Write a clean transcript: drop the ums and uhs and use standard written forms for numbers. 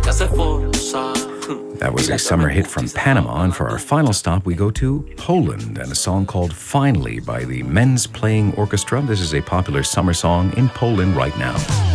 That was a summer hit from Panama, and for our final stop, we go to Poland and a song called Finally by the Men's Playing Orchestra. This is a popular summer song in Poland right now.